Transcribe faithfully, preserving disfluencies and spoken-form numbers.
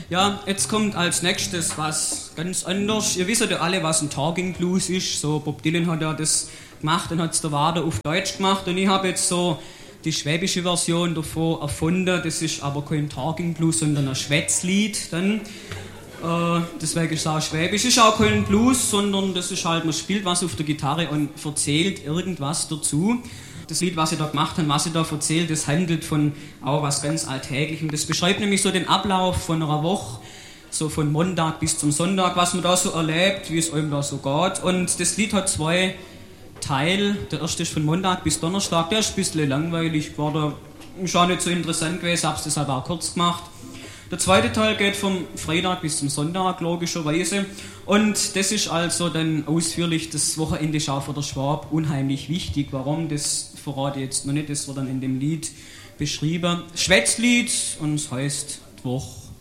Ja, jetzt kommt als nächstes was ganz anderes. Ihr wisst ja alle, was ein Talking Blues ist. So Bob Dylan hat ja das gemacht und hat es der Wader auf Deutsch gemacht. Und ich habe jetzt so die schwäbische Version davon erfunden. Das ist aber kein Talking Blues, sondern ein Schwätzlied. Dann, äh, deswegen ist es auch schwäbisch. Es ist auch kein Blues, sondern das ist halt, man spielt was auf der Gitarre und erzählt irgendwas dazu. Das Lied, was ich da gemacht habe, was ich da erzählt, das handelt von auch was ganz Alltäglichem. Das beschreibt nämlich so den Ablauf von einer Woche, so von Montag bis zum Sonntag, was man da so erlebt, wie es einem da so geht. Und das Lied hat zwei Teile. Der erste ist von Montag bis Donnerstag, der ist ein bisschen langweilig, war da ist auch nicht so interessant gewesen, hab's deshalb auch kurz gemacht. Der zweite Teil geht vom Freitag bis zum Sonntag, logischerweise. Und das ist also dann ausführlich, das Wochenende ist auch für der Schwab unheimlich wichtig. Warum, das verrate ich jetzt noch nicht, das wird dann in dem Lied beschrieben. Schwätzlied und es heißt die Woche.